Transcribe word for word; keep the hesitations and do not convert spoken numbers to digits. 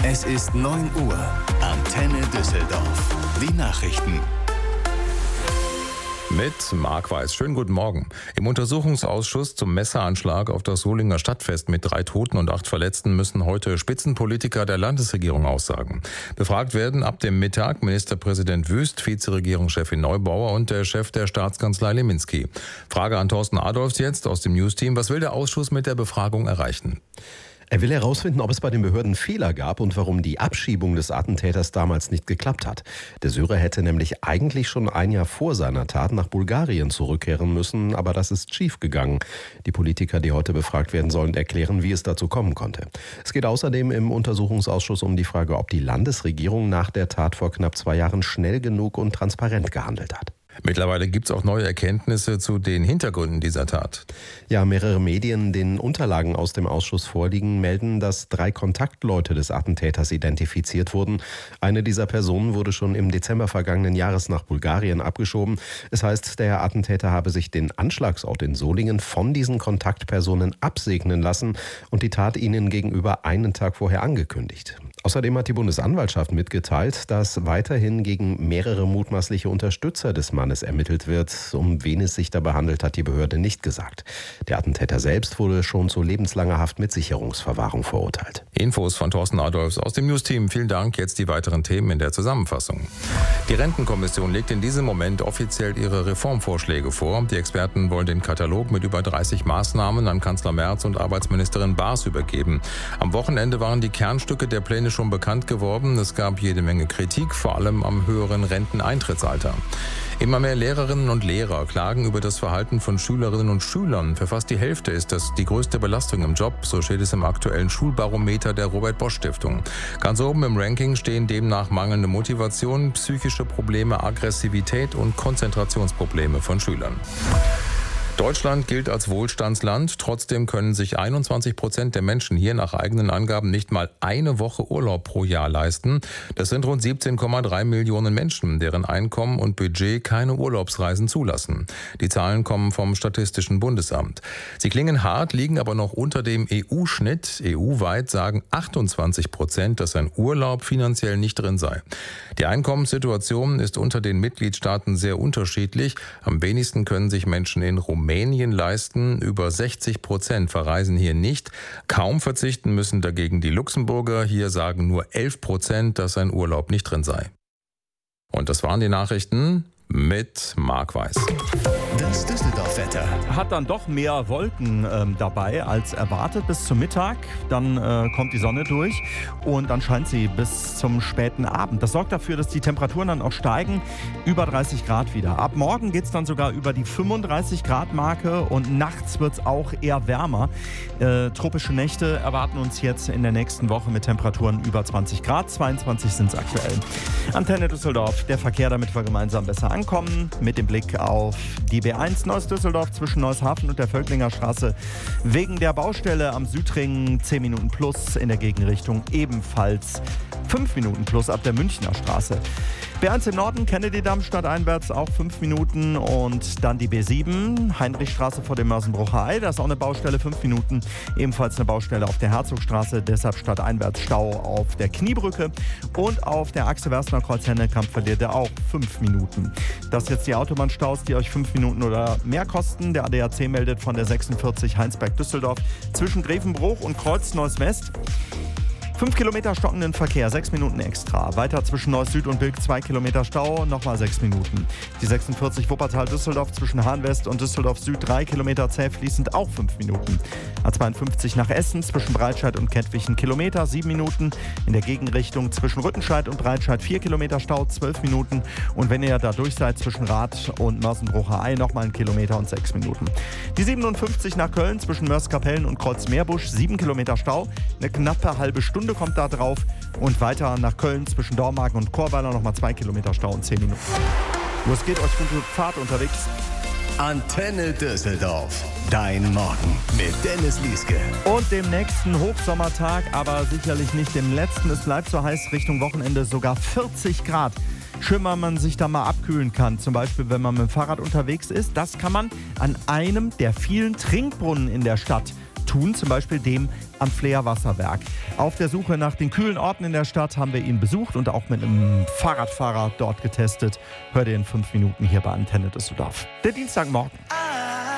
Es ist neun Uhr. Antenne Düsseldorf. Die Nachrichten. Mit Marc Weiß. Schönen guten Morgen. Im Untersuchungsausschuss zum Messeranschlag auf das Solinger Stadtfest mit drei Toten und acht Verletzten müssen heute Spitzenpolitiker der Landesregierung aussagen. Befragt werden ab dem Mittag Ministerpräsident Wüst, Vizeregierungschefin Neubauer und der Chef der Staatskanzlei Leminski. Frage an Thorsten Adolfs jetzt aus dem Newsteam. Was will der Ausschuss mit der Befragung erreichen? Er will herausfinden, ob es bei den Behörden Fehler gab und warum die Abschiebung des Attentäters damals nicht geklappt hat. Der Syrer hätte nämlich eigentlich schon ein Jahr vor seiner Tat nach Bulgarien zurückkehren müssen, aber das ist schiefgegangen. Die Politiker, die heute befragt werden sollen, erklären, wie es dazu kommen konnte. Es geht außerdem im Untersuchungsausschuss um die Frage, ob die Landesregierung nach der Tat vor knapp zwei Jahren schnell genug und transparent gehandelt hat. Mittlerweile gibt es auch neue Erkenntnisse zu den Hintergründen dieser Tat. Ja, mehrere Medien, denen Unterlagen aus dem Ausschuss vorliegen, melden, dass drei Kontaktleute des Attentäters identifiziert wurden. Eine dieser Personen wurde schon im Dezember vergangenen Jahres nach Bulgarien abgeschoben. Es heißt, der Attentäter habe sich den Anschlagsort in Solingen von diesen Kontaktpersonen absegnen lassen und die Tat ihnen gegenüber einen Tag vorher angekündigt. Außerdem hat die Bundesanwaltschaft mitgeteilt, dass weiterhin gegen mehrere mutmaßliche Unterstützer des Mannes ermittelt wird. Um wen es sich dabei handelt, hat die Behörde nicht gesagt. Der Attentäter selbst wurde schon zu lebenslanger Haft mit Sicherungsverwahrung verurteilt. Infos von Thorsten Adolfs aus dem Newsteam. Vielen Dank. Jetzt die weiteren Themen in der Zusammenfassung. Die Rentenkommission legt in diesem Moment offiziell ihre Reformvorschläge vor. Die Experten wollen den Katalog mit über dreißig Maßnahmen an Kanzler Merz und Arbeitsministerin Baas übergeben. Am Wochenende waren die Kernstücke der Pläne schon bekannt geworden. Es gab jede Menge Kritik, vor allem am höheren Renteneintrittsalter. Immer mehr Lehrerinnen und Lehrer klagen über das Verhalten von Schülerinnen und Schülern. Für fast die Hälfte ist das die größte Belastung im Job, so steht es im aktuellen Schulbarometer der Robert-Bosch-Stiftung. Ganz oben im Ranking stehen demnach mangelnde Motivation, psychische Probleme, Aggressivität und Konzentrationsprobleme von Schülern. Deutschland gilt als Wohlstandsland. Trotzdem können sich einundzwanzig Prozent der Menschen hier nach eigenen Angaben nicht mal eine Woche Urlaub pro Jahr leisten. Das sind rund siebzehn Komma drei Millionen Menschen, deren Einkommen und Budget keine Urlaubsreisen zulassen. Die Zahlen kommen vom Statistischen Bundesamt. Sie klingen hart, liegen aber noch unter dem E U-Schnitt. E U-weit sagen achtundzwanzig Prozent, dass ein Urlaub finanziell nicht drin sei. Die Einkommenssituation ist unter den Mitgliedstaaten sehr unterschiedlich. Am wenigsten können sich Menschen in Rumänien Rumänien leisten. Über sechzig Prozent verreisen hier nicht. Kaum verzichten müssen dagegen die Luxemburger. Hier sagen nur elf Prozent, dass ein Urlaub nicht drin sei. Und das waren die Nachrichten mit Marc Weiß. Das Düsseldorf-Wetter. Hat dann doch mehr Wolken ähm, dabei als erwartet bis zum Mittag. Dann äh, kommt die Sonne durch und dann scheint sie bis zum späten Abend. Das sorgt dafür, dass die Temperaturen dann auch steigen, über dreißig Grad wieder. Ab morgen geht es dann sogar über die fünfunddreißig Grad Marke und nachts wird es auch eher wärmer. Äh, tropische Nächte erwarten uns jetzt in der nächsten Woche mit Temperaturen über zwanzig Grad. zweiundzwanzig sind es aktuell. Antenne Düsseldorf, der Verkehr, damit wir gemeinsam besser ankommen. Mit dem Blick auf die B eins Neuss Düsseldorf zwischen Neushafen und der Völklinger Straße. Wegen der Baustelle am Südring zehn Minuten plus, in der Gegenrichtung ebenfalls fünf Minuten plus ab der Münchner Straße. B eins im Norden, Kennedy-Damm stadteinwärts auch fünf Minuten und dann die B sieben, Heinrichstraße vor dem Mörsenbrucher Ei, da ist auch eine Baustelle, fünf Minuten, ebenfalls eine Baustelle auf der Herzogstraße, deshalb stadteinwärts Stau auf der Kniebrücke und auf der Achse Werstner-Kreuz-Hennekamp verliert er auch fünf Minuten. Das jetzt die Autobahnstaus, die euch fünf Minuten oder mehr kosten. Der A D A C meldet von der sechsundvierzig Heinsberg-Düsseldorf zwischen Grevenbruch und Kreuz-Neuss-West. fünf Kilometer stockenden Verkehr, sechs Minuten extra. Weiter zwischen Neuss Süd und Bilk zwei Kilometer Stau, nochmal sechs Minuten. Die sechsundvierzig Wuppertal-Düsseldorf zwischen Hahn West und Düsseldorf Süd drei Kilometer zäh fließend, auch fünf Minuten. A zweiundfünfzig nach Essen zwischen Breitscheid und Kettwig ein Kilometer, sieben Minuten. In der Gegenrichtung zwischen Rüttenscheid und Breitscheid vier Kilometer Stau, zwölf Minuten. Und wenn ihr da durch seid zwischen Rath und Mörsenbrucher Ei nochmal ein Kilometer und sechs Minuten. Die siebenundfünfzig nach Köln zwischen Mörs-Kapellen und Kreuzmeerbusch, sieben Kilometer Stau, eine knappe halbe Stunde kommt da drauf und weiter nach Köln zwischen Dormagen und Chorweiler nochmal zwei Kilometer Stau und zehn Minuten. Los geht, euch gute Fahrt unterwegs. Antenne Düsseldorf. Dein Morgen mit Dennis Lieske. Und dem nächsten Hochsommertag, aber sicherlich nicht dem letzten. Es bleibt so heiß, Richtung Wochenende sogar vierzig Grad. Schön, wenn man sich da mal abkühlen kann. Zum Beispiel, wenn man mit dem Fahrrad unterwegs ist. Das kann man an einem der vielen Trinkbrunnen in der Stadt tun, zum Beispiel dem am Fleer Wasserwerk. Auf der Suche nach den kühlen Orten in der Stadt haben wir ihn besucht und auch mit einem Fahrradfahrer dort getestet. Hört ihr in fünf Minuten hier bei Antenne Düsseldorf. Der Dienstagmorgen.